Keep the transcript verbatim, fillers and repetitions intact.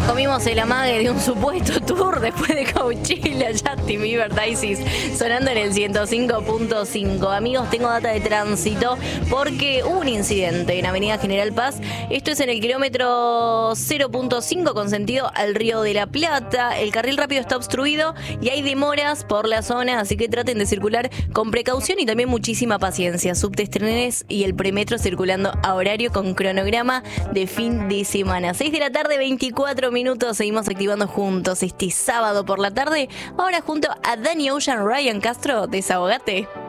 comimos el amague de un supuesto tour después de Coachella, Justin Bieber, Isis, sonando en el ciento cinco punto cinco. Amigos, tengo data de tránsito porque hubo un incidente en Avenida General Paz. Esto es en el kilómetro cero punto cinco con sentido al Río de la Plata. El carril rápido está obstruido y hay demoras por la zona, así que traten de circular con precaución y también muchísima paciencia. Subtes, trenes y el premetro circulando a horario con cronograma de fin de semana. seis de la tarde, veinticuatro minutos. Seguimos activando juntos este sábado por la tarde. Ahora junto a Danny Ocean, Ryan Castro, Desahogate.